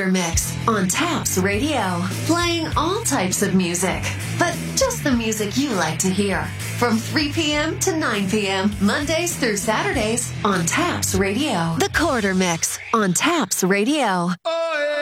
Quarter Mix on Taps Radio. Playing all types of music, but just the music you like to hear. From 3 p.m. to 9 p.m., Mondays through Saturdays on Taps Radio. The Quarter Mix on Taps Radio. Oh!